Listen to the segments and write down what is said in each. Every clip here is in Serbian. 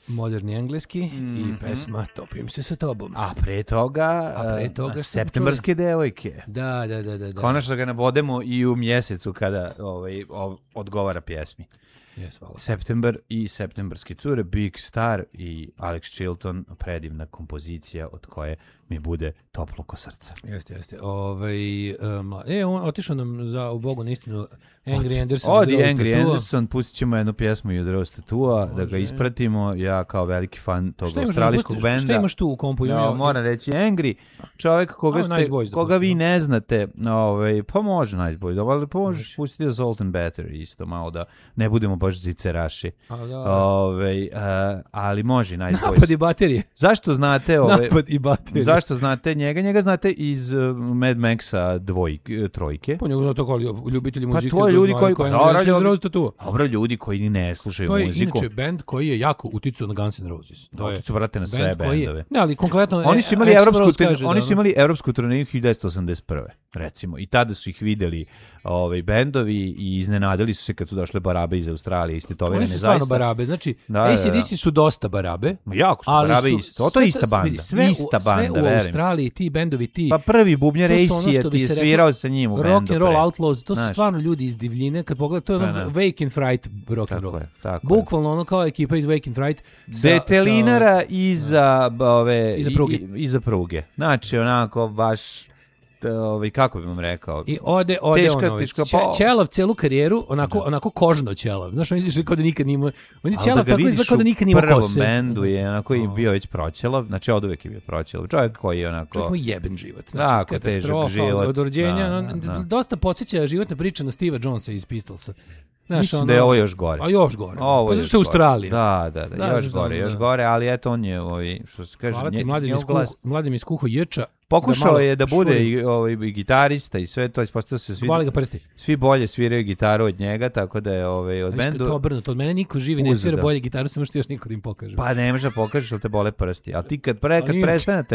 moderni engleski i pesma Topim se sa tobom. A pre toga Septemberske devojke. Da. Konačno ga nabodemo i u mjesecu kada odgovara pjesmi. Yes, hvala. September i Septemberske cure, Big Star i Alex Chilton, predivna kompozicija od koje mi bude toplo ko srca. Jeste. On otišao nam za u Bogu na istinu Angry Anderson. Angry Anderson, pustit ćemo jednu pjesmu i od Rose Tattoo-a, da ga ispratimo. Ja kao veliki fan tog australijskog benda. Šta imaš tu u kompu? Moram reći, Angry, čovjek koga vi ne znate, pa može Nice Boys, ali pa možeš pustiti Assault and Battery isto malo, da ne budemo baš ziceraši. Ali može Nice Boys. Napad i baterije. Zašto znate Napad i baterije. Zašto znate njega? Njega znate iz Mad Maxa trojke. Po njegu znate kao ljubitelji muzike. Pa to je ljudi koji... Dobro, ljudi koji ne slušaju muziku. To je inače band koji je jako uticao na Guns N' Roses. Uticao, brate, na sve bendove. Ne, ali konkretno... Oni su imali evropsku turneju 1981. recimo. I tada su ih videli bendovi i iznenadili su se kad su došle barabe iz Australije. Oni su stvarno barabe. Znači, AC/DC su dosta barabe. Jako su barabe isto. To je ista banda. Sve u Australiji, ti bendovi, ti... Pa prvi bubnjar AC je ti svirao sa njim u bendu. Rock and Roll Outlaws, to su stvarno ljudi iz divljine. Kad pogledaj, to je Wake and Fright rock and roll. Bukvalno ono kao ekipa iz Wake and Fright. Detelinara iza pruge. Znači, onako baš... kako bih vam rekao? I ode ćelav celu karijeru, onako kožno ćelav. Znaš, on je kao da nikad nima... On je ćelav tako izgleda kao da nikad nima kose. U prvom bendu je onako i bio već proćelav, znači od uvek je bio proćelav. Čovjek koji je onako... Čovjek mu jeben život. Znači, katastrofa od rođenja. Dosta podsjeća životna priča na Steva Jonesa iz Pistolsa. Mislim da je ovo još gore. A još gore. Pa zašto je Australija? Da, još gore, ali eto on je, što se kaže... Hvala ti, mladim iz Kuho Ječa. Pokušao je da bude i gitarista i sve to, ispostavilo se svi bolje sviraju gitaru od njega, tako da je od bendu... To obrnuto, od mene niko živi ne svira bolje gitaru, samo što još niko da im pokaže. Pa ne možeš da pokažeš, ali te bole prsti. Ali ti kad prestane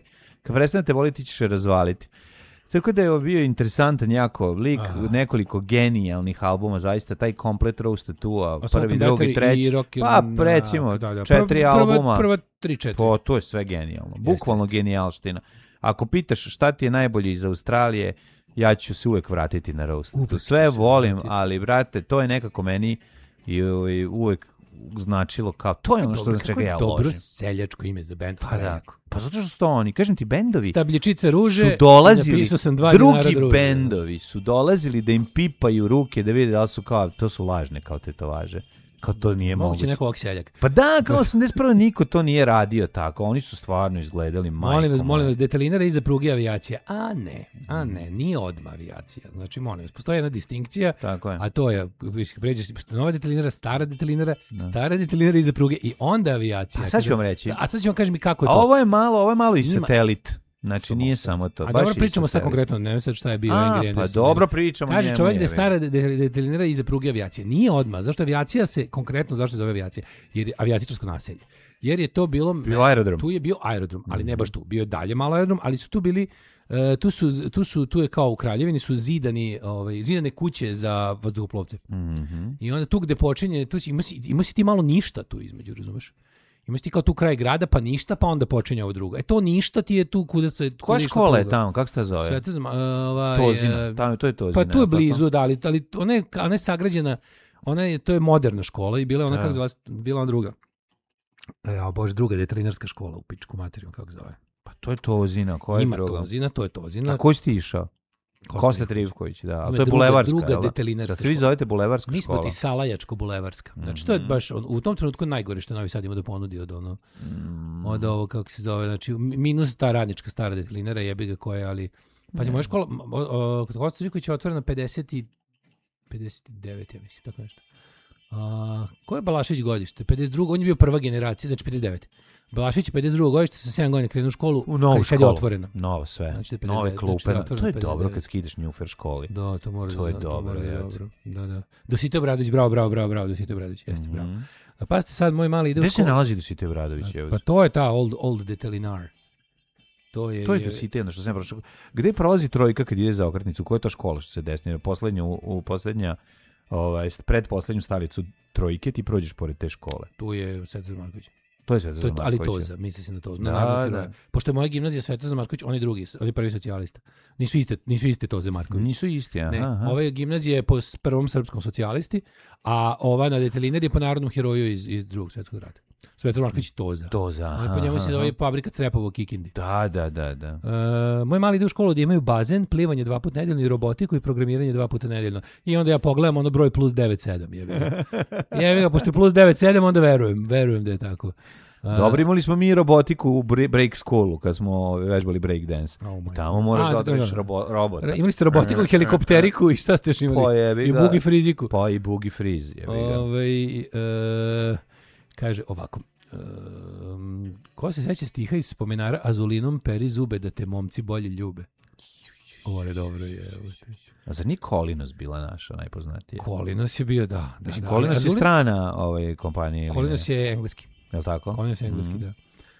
te boli, ti ćeš je razvaliti. Tako da je bio interesantan jako lik, nekoliko genijalnih albuma, zaista taj komplet Rose Tattoo, prvi, drugi, treći, pa recimo 4 albuma. Prva 3-4. To je sve genijalno, bukvalno genijalština. Ako pitaš šta ti je najbolje iz Australije, ja ću se uvek vratiti na Rose Tattoo. Sve volim, ali brate, to je nekako meni i uvek značilo kao, to je ono što za čega ja ložim. Dobro seljačko ime za bend. Pa zato što su to oni, kažem ti, bendovi Stabljičice ruže, su dolazili, drugi bendovi su dolazili da im pipaju ruke, da vide da li su kao, to su lažne kao tetovaže. Kao to nije moguće. Neko ovak seljak. Pa da, kao 81. niko to nije radio tako. Oni su stvarno izgledali majkom. Molim vas, Detelinara iza pruge avijacija. A ne, nije odmah avijacija. Znači, molim vas, postoji jedna distinkcija, a to je, pređeš nova Detelinara, stara Detelinara iza pruge i onda avijacija. A sad ću vam reći. A sad ću vam kažem i kako je to. A ovo je malo i satelit. Znači nije samo to. A dobro pričamo sad konkretno, ne znam sad šta je bio Angry Anderson. Pa dobro pričamo. Kaže čovjek da je stara Detelinara iza pruge avijacije. Nije odmah. Zašto avijacija se konkretno zašto se zove avijacija? Jer je avijatičarsko naselje. Jer je to bilo aerodrom. Tu je bio aerodrom, ali ne baš tu. Bio je dalje malo aerodrom, ali su tu bili tu je kao u Kraljevini su zidane kuće za vazduhoplovce. I onda tu gde počinje, ima si ti malo ništa tu između, razumeš? Imaš ti kao tu kraj grada, pa ništa, pa onda počinje ovo drugo. To ništa ti je tu kuda se... Koja škola je tamo? Kako se to zove? Tozina. To je Tozina. Pa tu je blizu, ali ona je sagrađena, to je moderna škola i bila je ona, kako zove, bila ona druga. Druga detelinarska škola u pičku materiju, kako zove. Pa to je Tozina, koja je druga? Ima Tozina, to je Tozina. A koji si ti išao? Kosta Trivković, da. Ali to je bulevarska, druga detelinarska. Da se vi zovete bulevarska škola. Mi smo ti Salajačko-bulevarska. Znači, to je baš u tom trenutku najgore što Novi Sad ima da ponudi od ovo, kako se zove, znači, minus ta radnička stara detelinara, jebi ga koja, ali... Pazi, moja škola, kod Kosta Trivković je otvorena 59, ja mislim, tako nešto. Ko je Balašević godište? 52. On je bio prva generacija, znači 59. Balašević je 52. godište, sa 7 godina krenuo u školu kad je otvorena. Novo sve, znači, nove klupe. Znači, to je dobro kad skidaš Njufer školi. Da, to mora to je dobro. Da. Dositej Obradović, bravo, Dositej Obradović, jeste, bravo. A pa ste sad, moj mali ide u školu. Gde se nalazi Dositej Obradović? Pa to je ta old Detelinar. To je Dositej, što sam prošao. Gde prolazi trojka kad ide za okretnicu? Koja je to škola što se desnije? Predposlednju stanicu trojke ti prođeš pored te škole. Tu je Svetozar Marković. To je Svetozar Marković. Ali Toza, misli se na Tozu. Da. Pošto je moja gimnazija Svetozar Marković, on je drugi, on je prvi socijalista. Nisu iste Toze Marković. Nisu isti, aha. Ne, ova gimnazija je po prvom srpskom socijalisti, a ova na Detelinari je po narodnom heroju iz drugog svjetskog rata. Svetozar Marković Toza. Aha, po njemu se zove fabrika crepova u Kikindi. Da. Moj mali ide u školu da imaju bazen, plivanje 2 puta nedeljno i robotiku i programiranje 2 puta nedeljno. I onda ja pogledam ono broj plus 9,7. Jebi ga, pošto je plus 9,7, onda verujem da je tako. Dobro, imali smo mi robotiku u break schoolu kad smo vežbali break dance. Tamo moraš da održiš robota. Imali ste robotiku, helikopteriku i šta ste još imali? I bugi friziku. Pa i bugi friz. Kaže ovako. Ko se seća stiha iz spomenara Azulinom peri zube da te momci bolje ljube? Ovo je dobro. A zar nije Kolinos bila naša najpoznatija? Kolinos je bio, da. Kolinos je strana kompanije. Kolinos je engleski. Je li tako? Kolinos je engleski, da.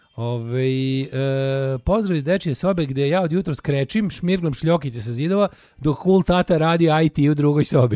Pozdrav iz dečije sobe gde ja od jutro skrečim, šmirglam šljokice sa zidova, dok cool tata radi IT u drugoj sobi.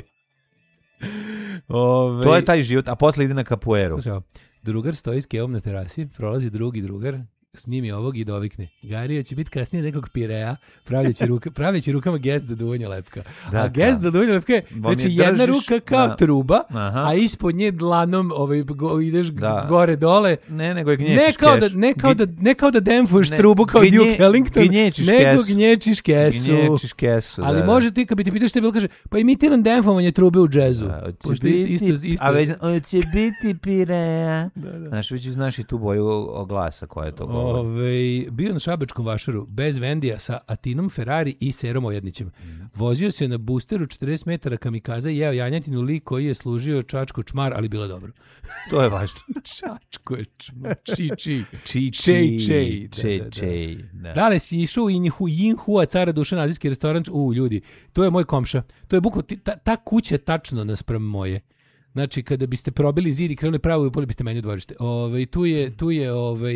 To je taj život, a posle ide na kapueru. Slušaj, drugar stoji s kevom na terasi, prolazi drugi drugar, snimi ovog i dovikne. Gario će biti kasnije nekog pireja, pravljeći rukama gest za duvanje lepka. A gest za duvanje lepka je, znači jedna ruka kao truba, a ispod nje dlanom ideš gore dole. Ne, nego je gnječiš Ne kao da demfuješ trubu kao Duke Ellington, nego gnječiš kesu. Ali može ti, kad bi ti pitaš te bilo, kaže, pa imitiram demfovanje trube u džezu. Će biti pireja. Znaš, već znaš i tu boju glasa koja je to govori. Bio na šabačkom vašaru bez Vendija sa Atinom Ferrari i Serom Ojednićem. Vozio se na boosteru 40 metara kamikaza i jeo janjetinu lik koji je služio Čačko čmar, ali bilo dobro. To je važno. Čačko je čmar. Čej. Da li si išao u Jinhua, cara Dušan, azijski restoran? Ljudi, to je moj komša. To je bukvalno, ta kuća je tačno naspram moje. Znači, kada biste probili zid i krenuli pravo i upali biste meni u dvorište. Tu je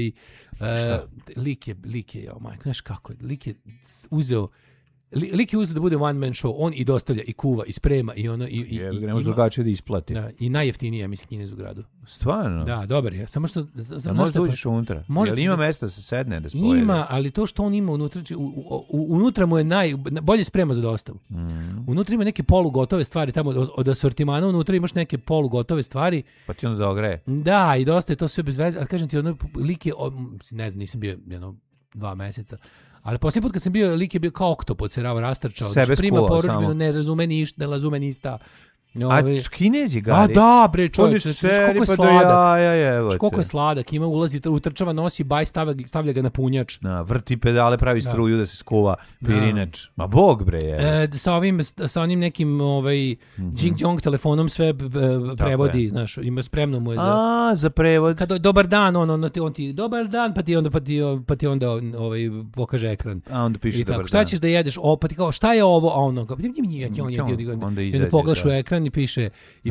lik je, majko, znaš kako je, lik je uzeo da bude one man show, on i dostavlja, i kuva, i sprema, i ono, ne može drugačije da isplati. Da, i najjeftinije, mislim, Kinez u gradu. Stvarno? Da, dobar je. Samo što... Možda da uđeš unutra. Jel ima mesta da se sedne, da spojede? Ima, ali to što on ima unutra, unutra mu je bolje sprema za dostavu. Unutra ima neke polugotove stvari, tamo od asortimana unutra imaš neke polugotove stvari. Pa ti onda da ogreje? Da, i dosta je to sve bez veze, ali kažem ti, ono, lik je, ne znam, nisam bio 2 meseca, ali posljednji put kad sam bio, lik je bio kao oktopod, se rastrčao. Sebe prima skuva poručbinu, samo. Ne razume ništa. A Kinez je gari? A da, bre, čovječ, koliko je sladak. Koliko je sladak, ima ulazi, utrčava, nosi baj, stavlja ga na punjač. Vrti pedale, pravi struju da se skuva pirinač. Ma bog, bre, je. Sa onim nekim Jing-Jong telefonom sve prevodi, znaš, ima spremno mu je za prevod. Kad dobar dan, on ti dobar dan, pa ti onda pokaže ekran. A onda piše dobar dan. Šta ćeš da jedeš? Pa ti kao, šta je ovo? A ono, onda izađe. Pogledaš u ekran i piše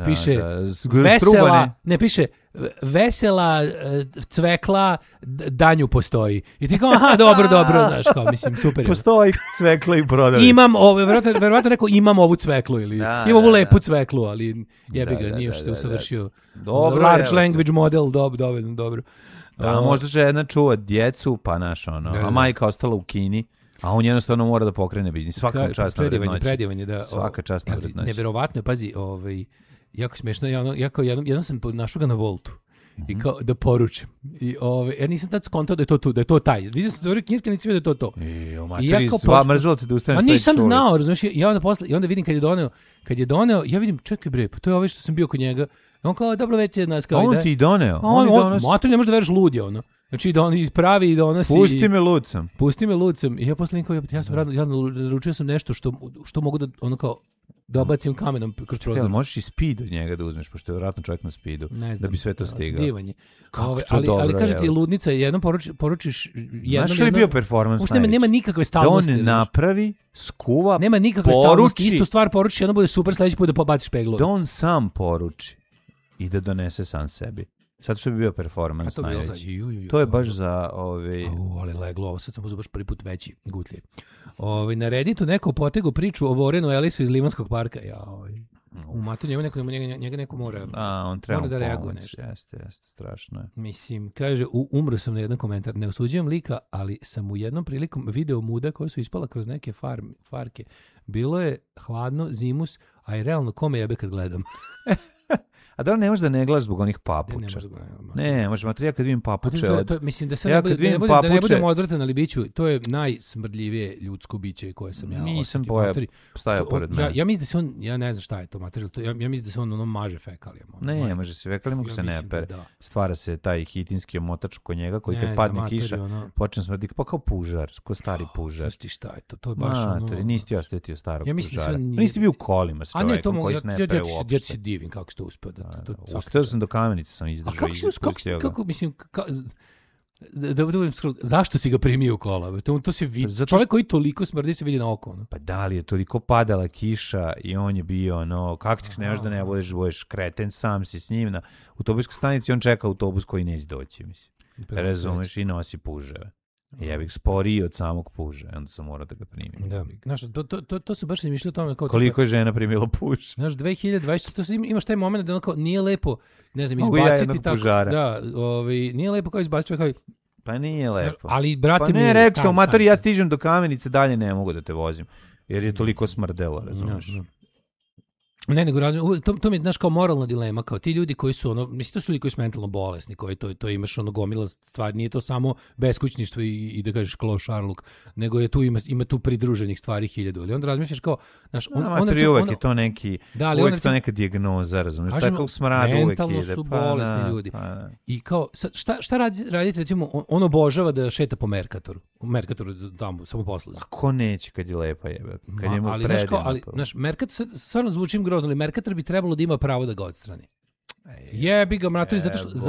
vesela, ne piše vesela cvekla danju postoji. I ti kao, aha, dobro, znaš, kao, mislim, super. Postoji cvekla i brodovi. Imam verovatno rekao, imam ovu cveklu ili imam ovu lepu cveklu, ali jebi ga, nije što se usavršio. Large language model, dobro. Da, možda žena čuva djecu, pa naš a majka ostala u Kini. A on jednostavno mora da pokrene biznis. Svaka čast na vrednoći. Predivanje, da. Svaka čast na vrednoći. Neverovatno je, pazi, jako smiješno, jednom sam našao ga na Voltu. I kao da poručim. I ja nisam tad skontao da je to taj. Vidio sam stvorio kineski, nisam vidio da je to. I ja kao mrzelo te da ustaneš. A nisam znao, razumiješ, i onda vidim kad je doneo, ja vidim, čekaj bre, pa to je ovaj što sam bio kod njega. On kao, dobro večer, znaš kao. On ti doneo. Mater, ne možeš da veriš, lud je ono. Znači da on ispravi i donosi. Pusti me lucem. I ja posle ja naručio sam nešto što mogu da ono kao dobacim kamenom kroz prozor. Možeš i speed od njega da uzmeš, pošto je vjerojatno čovjek na speedu, da bi sve to stigao. Divanje. Ali kaže ti, ludnica, jednom poručiš jednom. Znaš što je bio performans najveći? Nema nikakve stalnosti. Da on napravi, skuva, nema nikakve stalnosti. Istu stvar poručiš, jednom bude super, sledeći put da pobaciš peglu. Da on sam poruči i da donese sam sebi. Sad što bi bio performans najveći. To je baš za ali leglo, ovo sad sam uzeo baš prvi put veći gutlje. Na Redditu neko potegu priču o Warrenu Ellisu iz Limanskog parka. U matu njega neko mora, on treba da reaguje nešto. Jeste, strašno je. Mislim, kaže, umro sam na jedan komentar. Ne osuđujem lika, ali sam u jednom prilikom video muda koje su ispala kroz neke farke. Bilo je hladno, zimus, a i realno kome jebe kad gledam. A da li ne možeš da ne gledaš zbog onih papuča? Ne, možeš ja kad vidim papuče. Mislim da sad ne budem odvratan, ali biću, to je najsmrdljivije ljudsko biće koje sam ja nisam stajao pored mene. Ja mislim da se on, ja ne znam šta je to materijal, ja mislim da se on maže fekalijama. Ne, može se fekalijama, se ne pere. Stvara se taj hitinski omotač kod njega koji kad padne kiša, počne smrditi, pa kao pužar, kao stari pužar. Znaš šta je to? To je baš ono... Nisi ti oštetio starog pužara. Nisi bio u kolima s čovekom koji se ne pere uopšte. Ja ti se divim kako si to uspeo da... Uspeo sam do Kamenice, sam izdržao i ispustio ga. Kako, mislim, da budem skoro, zašto si ga primio u kola? To se vidi. Čovjek koji toliko smrdi se vidi na oko. No? Pa da li je toliko padala kiša i on je bio, kako ti ne možeš da ne budeš kreten, sam si s njim na autobuskoj stanici, on čeka autobus koji neće doći, mislim. Razumeš, i nosi puževe. Ja bih sporiji od samog puža, onda sam morao da ga primim. Da. Znaš, to se baš ne mišljalo o tome. Koliko je žena primila puž? Znaš, 2020, imaš taj moment da nije lepo, ne znam, izbaciti tako. Da, nije lepo kao izbaciti čovjek, pa nije lepo. Ali, brate, pa ne, rekao sam, matori, ja stižem do Kamenice, dalje ne mogu da te vozim, jer je toliko smrdelo, razumiješ. Ne, nego to mi je, znaš, kao moralna dilema, kao ti ljudi koji su, mislim, to su ljudi koji su mentalno bolesni, koji to imaš gomila stvari, nije to samo beskućništvo i da kažeš klošarluk, nego je tu, ima tu pridruženih stvari 1000, ali onda razmišljaš kao, znaš, uvek je to neki, uvek je to neka dijagnoza, razumiješ, tako smradu uvek ide. Mentalno su bolesni ljudi. I kao, šta radite, recimo, on obožava da šeta po Merkatoru tamo, samo poslu. A ko neće kad je lepa jebe, kad je mu predivno. Ali, znaš, Merkator, stvarno zvučim grozno, ali Merkator bi trebalo da ima pravo da ga odstrani. Jebi ga, mratori,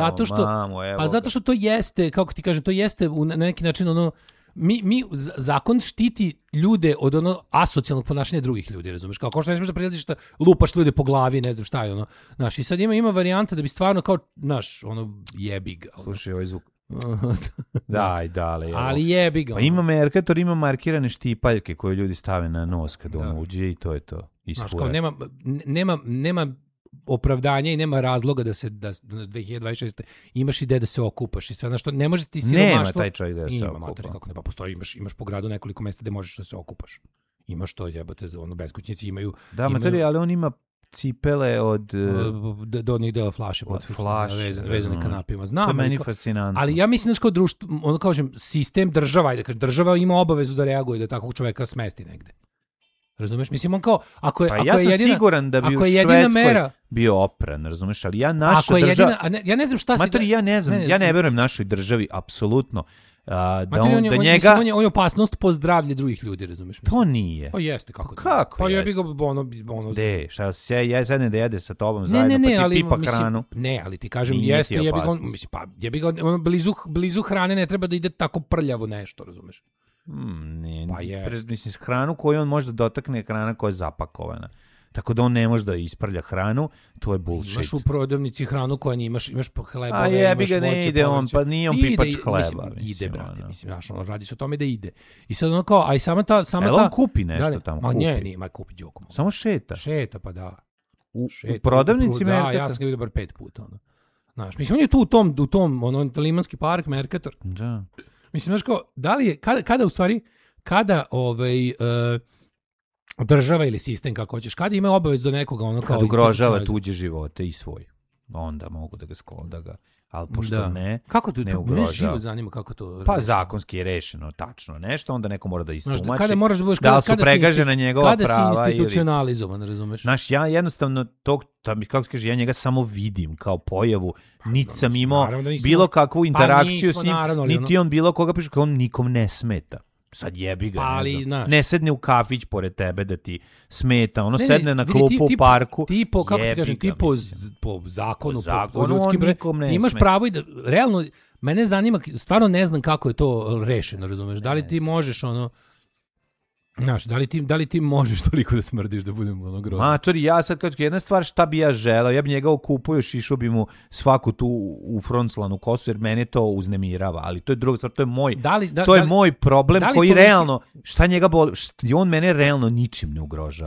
zato što to jeste, kako ti kažem, to jeste na neki način mi zakon štiti ljude od asocijalnog ponašanja drugih ljudi, razumeš? Kao što ne smiješ da prilaziš da lupaš ljude po glavi, ne znam šta je znaš, i sad ima varijanta da bi stvarno kao, znaš, jebi ga. Slušaj, ovaj zvuk. Daj, ali jebi ga. Pa ima Merkator, ima markirane štipaljke koje ljudi stave na nos kad on uđe i to je to. Znaš, kao nema opravdanja i nema razloga da 2026. imaš ideje da se okupaš i sve, znaš, što ne može ti siromaštvo. Nema taj čovjek da se okupa. Kako ne, pa postoji, imaš po gradu nekoliko mesta gde možeš da se okupaš. Imaš to, jebote, beskućnici imaju. Da, matori, ali on ima cipele od onih dela flaše, vezane kanapima. Znam, to je meni fascinantno. Ali ja mislim da kao društvo, kažem, sistem država, država ima obavezu da reaguje da takvog čoveka smesti negde. Razumeš? Mislim, on kao, ako je sam siguran da bi u Švedskoj bio opran, razumeš? Ali ja naša država... ja ne znam šta si... Matori, ja ne znam, ja ne verujem našoj državi, apsolutno. On je opasnost po zdravlje drugih ljudi, razumeš? To nije. Pa jeste, kako? Kako je? Pa jebi ga, De, šta se ja sedne da jede sa tobom zajedno, pa ti pipa hranu. Ne, ali ti kažem, jeste, jebi ga, blizu hrane ne treba da ide tako prljavo nešto, razumeš? Ne, mislim, hranu koju on može da dotakne, hrana koja je zapakovana. Tako da on ne može da isprlja hranu, to je bullshit. Imaš u prodavnici hranu koja nije, imaš hlebove, a jebi ga, ne ide on, pa nije on pipač hleba. Ide, brate, mislim, znaš, radi se o tome da ide. I sad ono kao, a i sama ta... on kupi nešto tamo? Ma nije, kupi Đokom. Samo šeta? Šeta, pa da. U prodavnici Merkator? Da, ja sam ga vidio bar 5 puta. Znaš, mislim, on je tu u tom, Limanski park, Merkator. Da. Mislim, znaš kao, da li je, kada država ili sistem, kako hoćeš, kada ima obavez do nekoga, kao... Kad ugrožava tuđe živote i svoj, onda mogu da ga sklona, ali pošto ne, kako to, ne ugrožava. Mene živo zanima kako to... Pa zakonski je rešeno tačno nešto, onda neko mora da istumači. Kada moraš da budeš, da li su pregažena njegova prava. Kada si institucionalizovan, razumeš? Znaš, ja jednostavno kako kaže, ja njega samo vidim kao pojavu, niti sam imao bilo kakvu interakciju s njim, niti on bilo koga piše, kao on nikom ne smeta. Sad jebi ga, ne sedne u kafić pored tebe da ti smeta, sedne na klupu u parku. Kako ti kažem, po zakonu, po ljudskim ti imaš pravo i da, realno, mene zanima, stvarno ne znam kako je to rešeno, razumeš, da li ti možeš znaš, da li ti možeš toliko da smrdiš da budemo grozno? Matori, ja sad kad jedna stvar šta bi ja želeo, ja bi njega okupao još išao bi mu svaku tu u frontslanu kosu, jer mene to uznemirava, ali to je druga stvar, to je moj, moj problem koji realno, šta njega boli, on mene realno ničim ne ugrožava.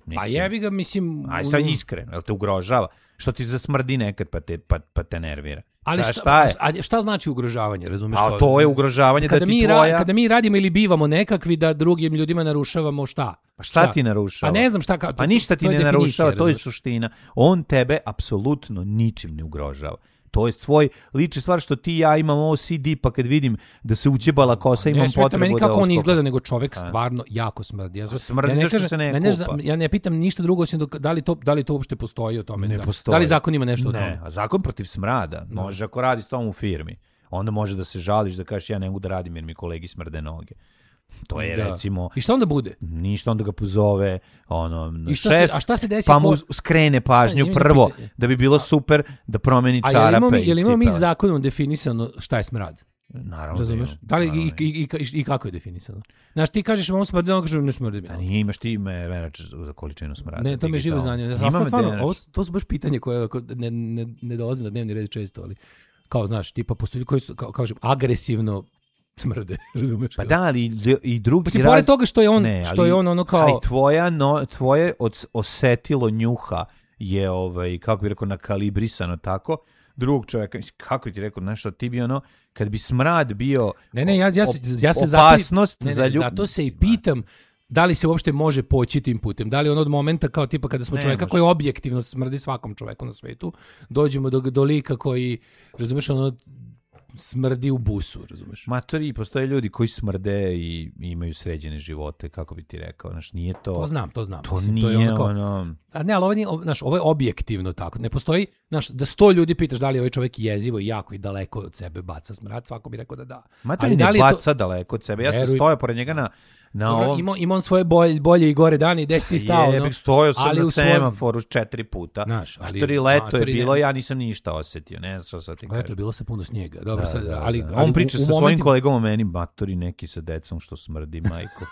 Mislim, pa jebi ga, mislim... Aj sad iskreno, jel te ugrožava? Što ti zasmrdi nekad pa te nervira? Ali šta je? A šta znači ugrožavanje, razumeš? A to je ugrožavanje da ti tvoja... Kada mi radimo ili bivamo nekakvi da drugim ljudima narušavamo šta? Pa šta ti narušava? Pa ne znam šta... Pa ništa ti ne narušava, to je suština. On tebe apsolutno ničim ne ugrožava. To je svoj lični stvar što ti ja imam OCD, pa kad vidim da se ućebala kosa, imam potrebu da... Ne meni kako on izgleda, nego čovek stvarno jako smrdi. Smrdi zašto se ne kupa. Ja ne pitam ništa drugo, osim da li to uopšte postoji o tome. Ne postoji. Da li zakon ima nešto o tome? Ne, a zakon protiv smrada. Može ako radi s tom u firmi. Onda može da se žališ, da kažeš ja ne mogu da radim jer mi kolegi smrde noge. To je recimo... I šta onda bude? Ništa, onda ga pozove šef, a šta se desi? Pa mu skrene pažnju prvo, da bi bilo super da promeni čarape. Jel imamo mi zakonom definisano šta je smrad? Naravno. Razumeš? Da li i kako je definisano? Znaš, ti kažeš on smrdi, on kaže ne smrdi. A nije imaš ti merač za količinu smrada. Ne, to me živo zanima. To su baš pitanje koje ne dolaze na dnevni red često, ali kao, znaš, tipa postoji koji su, kao kažem, agresivno smrde, razumeš? Pa da, ali i drugi... Mislim, pored toga što je on ono kao... Aj, tvoje osetilo njuha je, kako bi rekao, nakalibrisano tako, drugog čovjeka, kako ti rekao, nešto, ti bi ono, kad bi smrad bio opasnost za ljubav... Zato se i pitam da li se uopšte može poći tim putem. Da li ono od momenta kao tipa kada smo čovjeka koji objektivno smrdi svakom čovjeku na svetu, dođemo do lika koji, razumeš, ono, smrdi u busu, razumeš? Matori, postoje ljudi koji smrde i imaju sređene živote, kako bi ti rekao, znaš, nije to... To znam. To mislim, nije to je ono... A ne, ali ovo je objektivno tako. Ne postoji, znaš, da 100 ljudi pitaš da li je ovaj čovjek jezivo i jako i daleko od sebe baca smrad, svako bi rekao da da. Matori ne baca daleko od sebe, ja sam stojao pored njega na dobro, ima on svoje bolje i gore dani, gde si ti stao? Stojao sam na semaforu 4 puta. Znaš, leto je bilo, ja nisam ništa osjetio. Ne znam što sad ti kažem. Leto je bilo sa puno snijega. Dobro, ali on priča sa svojim kolegom o meni, matori neki sa decom što smrdi, majko.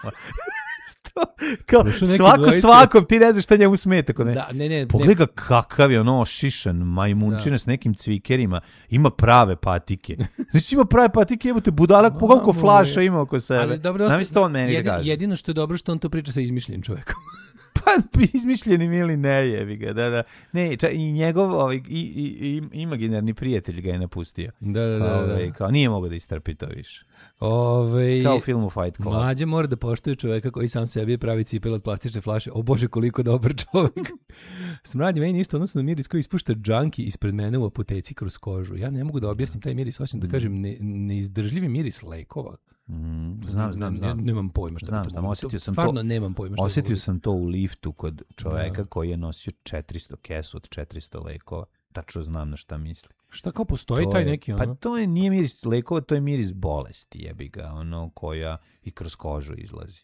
Kao, svakom, ti ne znaš šta njemu smeta. Pogledaj kakav je ono šišan majmunčina s nekim cvikerima, ima prave patike. Znači ima prave patike, evo te budala, koliko flaša ima oko sebe. Namisto on meni da kaže. Jedino što je dobro što on to priča sa izmišljenim čovjekom. Pa izmišljenim ili ne, jebi ga, da. Ne, i njegov i imaginarni prijatelj ga je napustio. Da. Kao nije mogao da istrpi to više. Kao u filmu Fight Club. Mlađe mora da poštuje čovjeka koji sam sebi pravi cipel od plastične flaše. O Bože, koliko dobar čovjek. Smrad je meni ništa, odnosno na miris koji ispušta džanki ispred mene u apoteci kroz kožu. Ja ne mogu da objasnim taj miris, osim da kažem neizdržljivi miris lekova. Znam. Nemam pojma šta znam, osjetio sam stvarno nemam pojma šta. Osjetio sam to u liftu kod čovjeka koji je nosio 400 kesu od 400 lekova. Tačno znam na šta misli. Šta kao postoji taj neki ono? Pa to nije miris lekova, to je miris bolesti, jebi ga, ono koja i kroz kožu izlazi.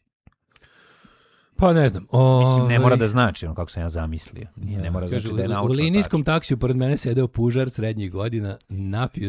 Pa ne znam. Mislim, ne mora da znači ono kako sam ja zamislio. Ne mora znači da je naučno. U linijskom taksiju pored mene sedeo pužar srednjih godina, napio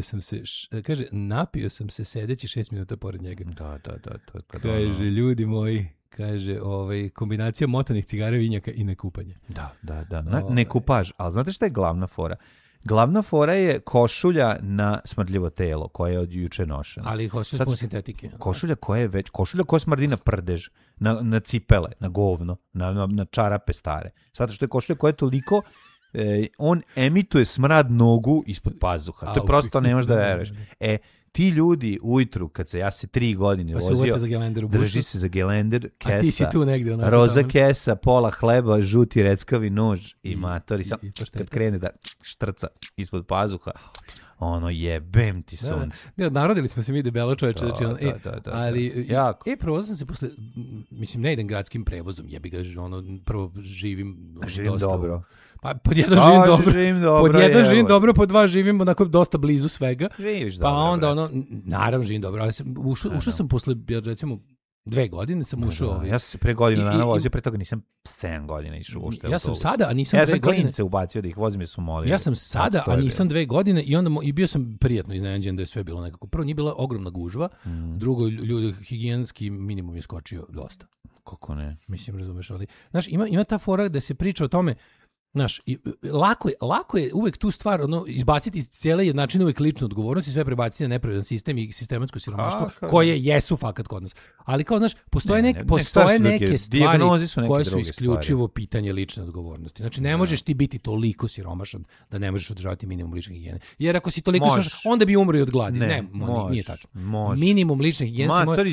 sam se sedeći 6 minuta pored njega. Da. Kaže, ljudi moji, kaže, kombinacija motanih cigara, vinjaka i nekupanja. Da. Nekupaž. Ali znate šta je glavna fora? Glavna fora je košulja na smrdljivo telo koja je od juče nošena. Ali košulja po sintetike. Košulja koja smrdi na prdež, na cipele, na govno, na čarape stare. Zato što je košulja koja je toliko... on emituje smrad nogu ispod pazuha. To je prosto ne možeš da veruješ. Ti ljudi ujutru, ja se 3 godine vozio, drži se za gelender, kesa, a ti si tu negdje, roza kesa, pola hleba, žuti reckavi nož i matori, kad krene da štrca ispod pazuha, ono jebem ti sunce. Narodili smo se mi debelo čoveče. Ali, prevozio sam se posle, mislim, ne idem gradskim prevozom, jebi ga, prvo živim dobro. Pa pod jedan živim dobro, pod dva živim onako dosta blizu svega. Živiš dobro. Pa onda naravno živim dobro, ali ušao sam posle, recimo, 2 godine sam ušao. Ja sam se pre godinu dana vozio, pre toga nisam 7 godina išao uopšte. Ja sam sada, a nisam 2 godine. Ja sam klince ubacio da ih vozim jer su molili. Ja sam sada, a nisam 2 godine i bio sam prijatno iznenađen da je sve bilo nekako. Prvo, nije bila ogromna gužva, drugo, ljudi, higijenski minimum je skočio dosta. Kako ne? Mislim, razumeš, ali, znaš, ima ta fora da se priča o tome. Znaš, lako je uvek tu stvar izbaciti iz cijele jednačine uvek ličnu odgovornost i sve prebaciti na nepravedan sistem i sistematsko siromaštvo, koje jesu fakat kod nas. Ali kao, znaš, postoje neke stvari koje su isključivo pitanje lične odgovornosti. Znači, ne možeš ti biti toliko siromašan da ne možeš održavati minimum lične higijene. Jer ako si toliko siromašan, onda bi umro i od gladi. Nije tačno. Minimum lične higijene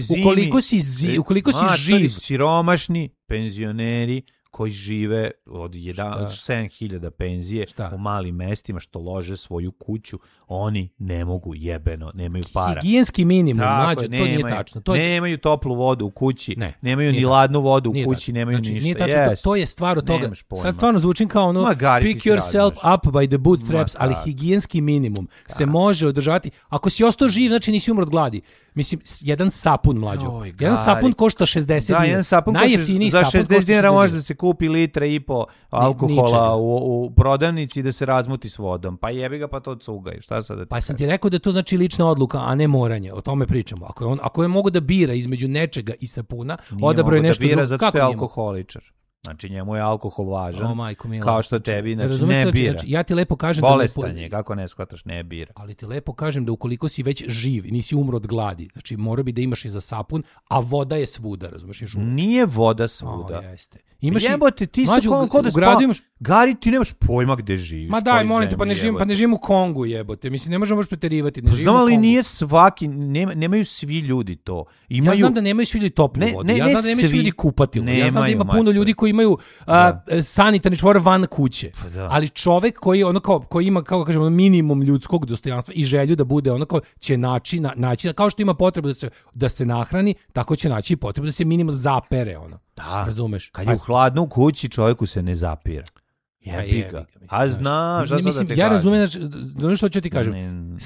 ukoliko si živ. Siromašni penzioneri koji žive od 7.000 penzije u malim mestima, što lože svoju kuću, oni ne mogu jebeno, nemaju para. Higijenski minimum, mlađe, to nije tačno. Nemaju toplu vodu u kući, nemaju ni ladnu vodu u kući, nemaju ništa. Nije tačno, to je stvar od toga. Sad stvarno zvučim kao pick yourself up by the bootstraps, ali higijenski minimum se može održati. Ako si ostao živ, znači nisi umro od gladi. Mislim, jedan sapun, mlađo. Jedan sapun košta 60 dinara. Jedan sapun za 60 dinara može da se kupi litre i po alkohola u prodavnici i da se razmuti s vodom. Pa jebi ga, pa to cugaj. Šta sad da pa sam ti rekao da to znači lična odluka, a ne moranje. O tome pričamo. Ako je mogu da bira između nečega i sapuna, odabrao je nešto drugo. Nije mogu da bira zato što je alkoholičar. Znači njemu je alkohol važan, kao što tebi, znači ne bira. Znači, ja ti lepo kažem bolestan je, kako ne shvataš, ne bira. Ali ti lepo kažem da ukoliko si već živ, nisi umro od gladi, znači mora bi da imaš i za sapun, a voda je svuda, razumeš? Nije voda svuda. Jeste. Imaš jebote, ti se ko da imaš... Gari, ti nemaš pojma gde živiš. Ma daj, molim te, pa ne živim u Kongu, jebote. Mislim, ne možemo preterivati, ne živim u Kongu. Znam, ali nije svaki, nemaju svi ljudi to. Ja znam da nemaju svi ljudi toplu vodu. Ja znam da nemaju svi ljudi kupatilo. Ja znam da ima puno ljudi koji imaju sanitarni čvor van kuće. Ali čovek koji ima, kao kažemo, minimum ljudskog dostojanstva i želju da bude će naći, kao što ima potrebu da se nahrani, tako će naći i potrebu da se minimum zapere, Da, razumeš? Kad je hladno u kući, čovjeku se ne zapira. Jebi ga. A znam, šta sad da te ja razumem, znaš što ću ti kažem?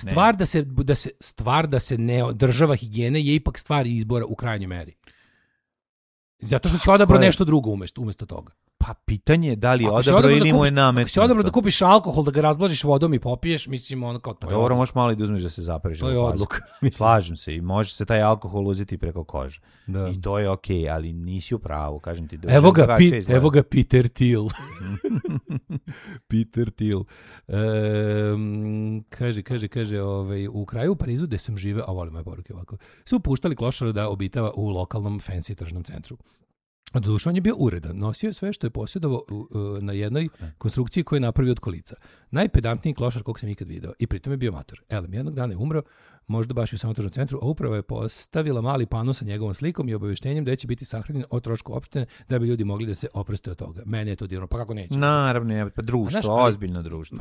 Stvar da se ne održava higijene je ipak stvar izbora u krajnjoj meri. Zato što si odabrao nešto drugo umjesto toga. Pa pitanje je da li je odabrao ili mu je nametnuto. Ako si odabrao da kupiš alkohol, da ga razblažiš vodom i popiješ, mislim, kao to je dobro, možeš malo i da uzmeš da se zapereš. To je odluka. Slažem se i može se taj alkohol uzeti preko kože. Da. I to je okej, ali nisi u pravu, kažem ti. Evo ga Peter Thiel. Peter Thiel. Kaže, u kraju u Parizu gde sam živeo, a volim moje poruke ovako, su puštali klošara da obitava u lokalnom fancy tržnom centru. Doduše, on je bio uredan, nosio je sve što je posjedovao na jednoj konstrukciji koju je napravio od kolica. Najpedantniji klošar kog sam ikad video i pritom je bio mator. Elem, jednog dana je umro, možda baš i u samotržnom centru, a upravo je postavila mali pano sa njegovom slikom i obavještenjem da će biti sahranjen o trošku opštine da bi ljudi mogli da se oproste od toga. Mene je to divno, pa kako neće? Naravno, pa društvo, ozbiljno društvo.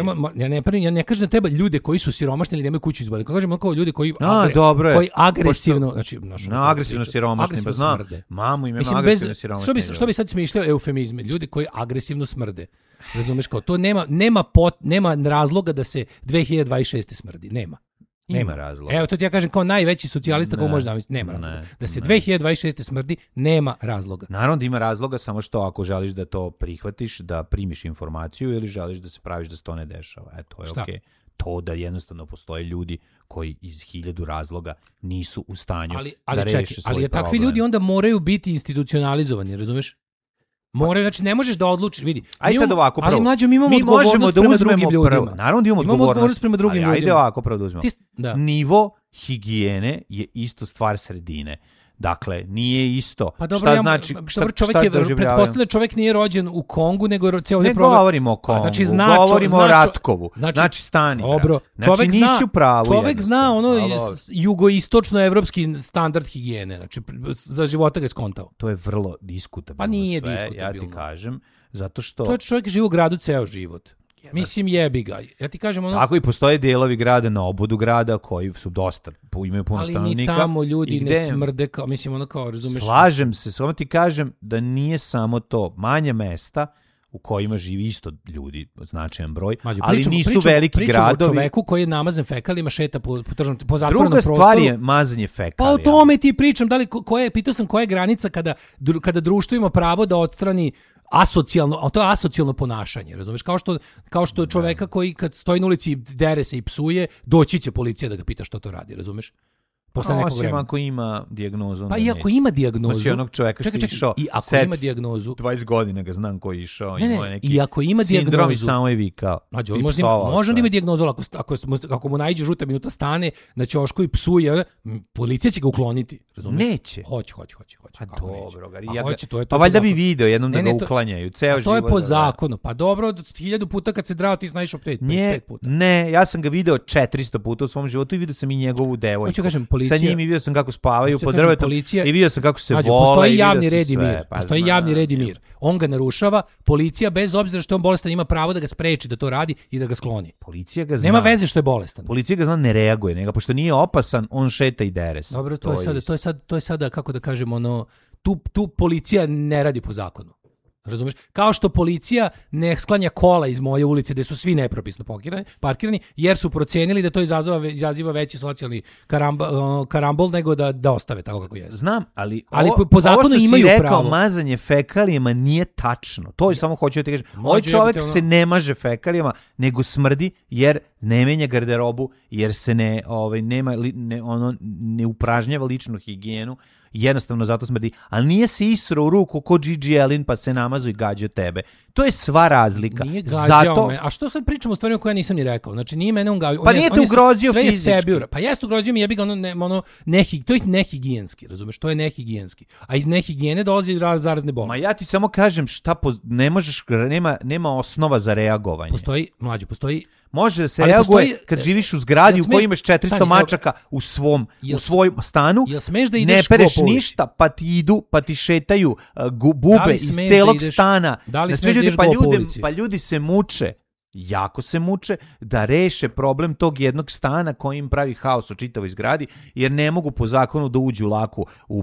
Ja ne kažem da treba ljude koji su siromašni ili nemaju kuću izbali. Kažem kao ljudi koji agresivno, agresivno siromašni, pa znam. Mamu imamo agresivno siromašni. Što bi sad smišljao eufemizme? Ljudi koji agresivno smrde. Razumeš kao, to nema razloga da se 2026. smrdi. Nema razloga. Evo, to ti ja kažem kao najveći socijalista kako može zamisliti. Nema razloga. Da se 2026. smrdi, nema razloga. Naravno da ima razloga, samo što ako želiš da to prihvatiš, da primiš informaciju ili želiš da se praviš da se to ne dešava. To je okej. To da jednostavno postoje ljudi koji iz 1000 razloga nisu u stanju da reše svoj problem. Ali takvi ljudi onda moraju biti institucionalizovani, razumeš? Znači ne možeš da odlučiš, vidi. Aj sad ovako, prvo. Ali mlađo, mi imamo odgovornost prema drugim ljudima. Naravno da imamo odgovornost prema drugim ljudima. Ajde ovako, prvo da uzmemo. Nivo higijene je isto stvar sredine. Dakle, nije isto. Pa dobro, pretpostavlja čovjek nije rođen u Kongu, nego ceo ovdje problem. Ne govorimo o Kongu, govorimo o Ratkovu. Znači, stani. Dobro, čovjek nisi u pravu. Čovjek zna jugoistočno-evropski standard higijene. Znači, za života ga je skontao. To je vrlo diskutabilno. Pa nije diskutabilno. Ja ti kažem, zato što... Čovjek živi u gradu ceo život. Mislim, jebi ga. Ja ti kažem Tako i postoje delovi grada na obodu grada koji su dosta, imaju puno stanovnika. Ali ni tamo ljudi ne smrde, mislim, razumeš. Slažem se, samo ti kažem da nije samo to. Manja mesta u kojima živi isto ljudi, značajan broj, ali nisu veliki gradovi. Pričamo o čoveku koji je namazan fekalima, šeta po zatvorenom prostoru. Druga stvar je mazanje fekalija. Pa o tome ti pričam, pitao sam koja je granica kada društvo ima pravo da odstrani asocijalno, a to je asocijalno ponašanje, razumeš? Kao što čoveka koji kad stoji na ulici dere se i psuje, doći će policija da ga pita što to radi, razumeš? Posle nekog osim vremena. ako ima dijagnozu. Pa i ako ima dijagnozu. Nosi onog čoveka što je išao. I ako ima dijagnozu. 20 godina ga znam ko je išao. Ne, i ako ima dijagnozu. Sindrom i samo je vikao. Znači, može da ima dijagnozu, ali ako mu naiđe žuta minuta stane na ćošku i psuje, policija će ga ukloniti. Razumiješ? Neće. Hoće. Pa dobro, hoće, pa valjda bi video jednom da ga uklanjaju. Ceo to je po zakonu. Pa dobro, 1000 puta kad se drao ti znaš opet 5 puta. Ne, ja sam ga video 400 puta u svom životu i video sam i njegovu devojku. Hoću kažem, policija, sa njim i video sam kako spavaju pod drvetom i video sam kako se vole. Postoji javni red i mir. Postoji javni red i mir. On ga narušava, policija bez obzira što je on bolestan ima pravo da ga spreči da to radi i da ga skloni. Policija ga zna. Nema veze što je bolestan. Policija ga zna, ne reaguje, nego pošto nije opasan, on šeta i dere se. Dobro, to je sada kako da kažemo, ono, tu policija ne radi po zakonu. Razumeš? Kao što policija ne sklanja kola iz moje ulice gde su svi nepropisno parkirani, jer su procenili da to izaziva veći socijalni karambol nego da ostave tako kako je. Znam, ali po zakonu imaju pravo. Rekao, mazanje fekalijama nije tačno. To je samo hoću da ti kažem. Ovaj čovjek se ne maže fekalijama, nego smrdi jer ne menja garderobu, jer se ne upražnjava ličnu higijenu. Jednostavno zato smrdi, ali nije se isro u ruku ko Gigi Elin pa se namazu i gađao tebe. To je sva razlika. Nije gađao me. A što sad pričamo o stvarima koje ja nisam ni rekao? Znači nije mene on gađao. Pa nije te ugrozio sve fizički. Je sebi, pa jeste ugrozio mi, jebi ga to je nehigijenski, razumeš? To je nehigijenski. A iz nehigijene dolazi zarazne bolesti. Ma ja ti samo kažem ne možeš, nema osnova za reagovanje. Može da se reaguje kad živiš u zgradi u kojoj imaš 400 mačaka u svojom stanu, ne pereš ništa, pa ti idu, pa ti šetaju bube iz celog stana. Pa ljudi se muče. Jako se muče da reše problem tog jednog stana koji im pravi haos u čitavoj zgradi, jer ne mogu po zakonu da uđu lako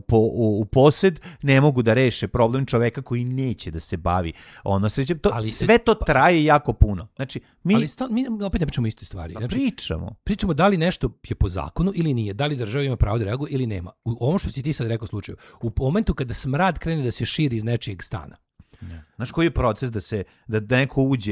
u posed, ne mogu da reše problem čoveka koji neće da se bavi srećem. Sve to traje jako puno. Znači, mi opet ne pričamo iste stvari. Znači, pričamo da li nešto je po zakonu ili nije, da li država ima pravo da reaguje ili nema. U ovom što si ti sad rekao slučaju, u momentu kada smrad krene da se širi iz nečijeg stana. Znaš koji je proces da neko uđe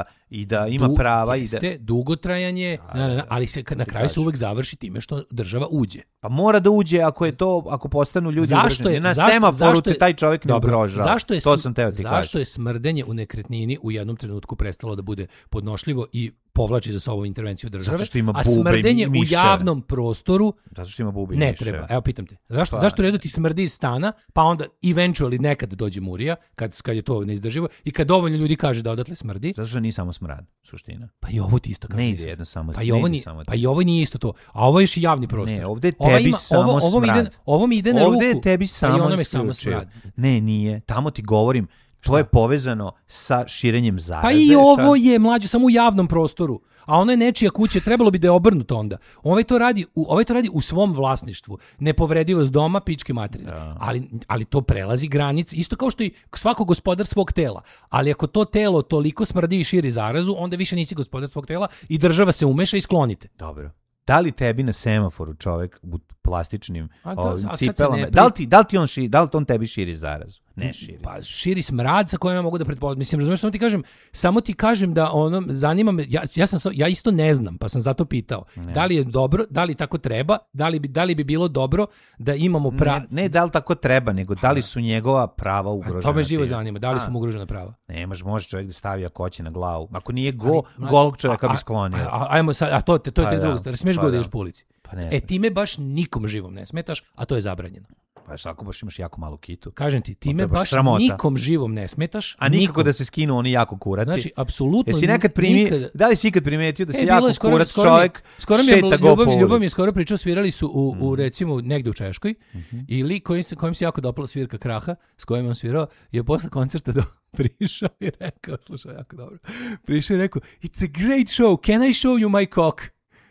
i da ima prava i da dugotrajanje, ali se na kraju se uvek završi time što država uđe. Pa mora da uđe ako postanu ljudi ugroženi. Na semaforu te taj čovjek ne ugrožava. Zašto je smrdenje u nekretnini u jednom trenutku prestalo da bude podnošljivo i povlači za sobom intervenciju države, a smrdenje u javnom prostoru zato što ima bube i ne treba. Evo pitam te, zašto redu ti smrdi iz stana, pa onda eventually nekad dođe murija, kad je to neizdrživo i kad dovoljno ljudi kaže da odatle smrdi. Zato što nije samo smrad, suština. Pa i ovo ti isto kaže. Ne ide jedno samo. Pa i ovo nije isto to. A ovo je još i javni prostor. Ne, ovde tebi samo smrad. Ovo mi ide na ruku. Ovde je tebi samo smrad. Ne, nije. Tamo ti govorim. To je povezano sa širenjem zaraze. Pa i ovo je, mlađo, samo u javnom prostoru. A ono je nečija kuća, trebalo bi da je obrnuto onda. Ovaj to radi u svom vlasništvu. Nepovredivost doma, pičke materine. Ali to prelazi granice, isto kao što i svako gospodar svog tela. Ali ako to telo toliko smrdi i širi zarazu, onda više nisi gospodar svog tela i država se umeša i sklonite. Dobro. Da li tebi na semaforu čovjek u plastičnim cipelama, da li on tebi širi zarazu? Ne širi. Pa širi smrad sa kojim ja mogu da pretpostavim. Mislim, razumiješ, samo ti kažem da zanima me, ja isto ne znam, pa sam zato pitao. Ne. Da li je dobro, da li tako treba, da li bi bilo dobro da imamo pravo. Ne da li tako treba, nego da li su njegova prava ugrožena. To me živo zanima, da li su mu ugrožena prava. Ne, može čovjek da stavi ako hoće na glavu. Ako nije golog čovjeka bi sklonio. Ajmo sad, to je te drugo stvar. Smiješ god da ideš po ulici. Time baš nikom živom ne smetaš, a to je zabranjeno. Pa ako baš imaš jako malu kitu. Kažem ti, time baš nikom živom ne smetaš. A nikako da se skinu oni jako kurati. Znači, apsolutno. Da li si ikad primetio da se jako kurat čovjek šeta go po ulici? Ljubav mi je skoro pričao, svirali su u recimo negde u Češkoj i lik kojim se jako dopala svirka Kraha, s kojim on svirao, je posle koncerta prišao i rekao, slušaj, jako dobro, prišao i rekao, it's a great show, can I show you my cock?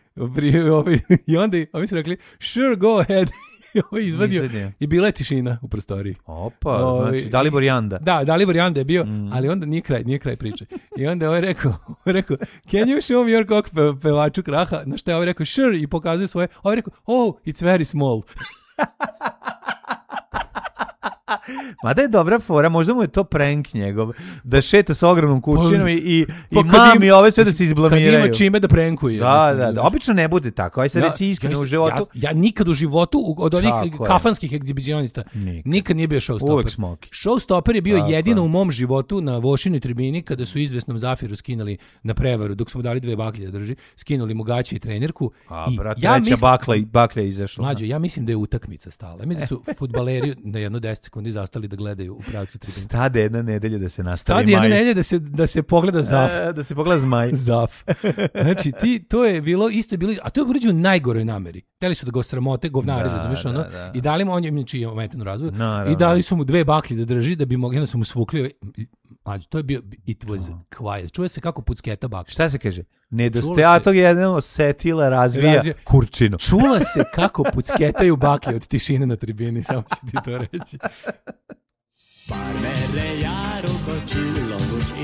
I onda ovi su rekli, sure, go ahead. Ovo je izvadio i bila je tišina u prostoriji. Opa, znači Dalibor Janda. Da, Dalibor Janda je bio, ali onda nije kraj priče. I onda je rekao, can you show me your cock, pevaču Kraha? Na što je rekao, sure, i pokazuje svoje. Ovo je rekao, oh, it's very small. Mada je dobra fora, možda mu je to prank njegov, da šeta sa ogromnom kućinom i mami ove sve da se izblamiraju. Kad ima čime da prankuje. Da. Obično ne bude tako, aj sad reci iskreno u životu. Ja nikad u životu, od onih kafanskih egzibicionista, nikad nije bio showstopper. Uvek smoki. Showstopper je bio jedino u mom životu na Vošinoj tribini, kada su izvesnom Zafiru skinuli na prevaru, dok smo mu dali 2 baklje da drži, skinuli mu gaće i trenerku. Treća baklja izašla. Mlađo, ja mislim da je utakmica stala. Mislim da su fudbaleri na jedno 10 sekundi zastali da gledaju u pravcu tribine. Stade jedna nedelja da se nastavi Stade jedna nedelja da se pogleda Zaf. Da se pogleda zmaj. Zaf. Znači, to je bilo, a to je urađeno u najgoroj nameri. Hteli su da ga osramote, govnari, razumiješ ono, i dali mu, on je čiji je ometan u razvoju, i dali su mu 2 baklje da drži, da bi mogli, onda su mu svukli. Mlađo, to je bio, it was quiet. Čuje se kako pucketa baklja. Šta se kaže? Nedostajatog jednog osetila razvija kurčinu. Čula se kako pucketaju baklje od tišine na tribini, samo ću ti to reći.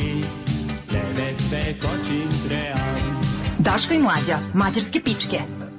Daško i Mlađa, mađarske pičke.